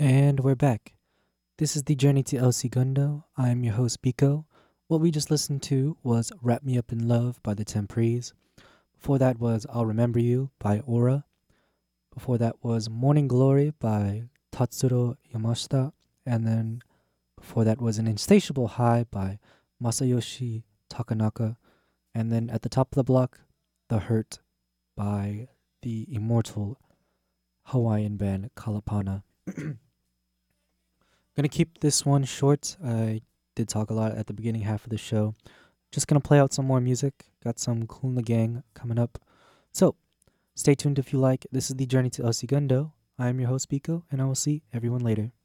And we're back. This is the Journey to El Segundo. I'm your host, Biko. What we just listened to was Wrap Me Up in Love by the Tempries. Before that was I'll Remember You by Aura. Before that was Morning Glory by Tatsuro Yamashita. And then before that was An Insatiable High by Masayoshi Takanaka. And then at the top of the block, The Hurt by the immortal Hawaiian band Kalapana. Gonna keep this one short. I did talk a lot at the beginning half of the show. Just gonna play out some more music. Got some Cool in the Gang coming up. So stay tuned if you like. This is the Journey to El Segundo. I am your host Biko, and I will see everyone later.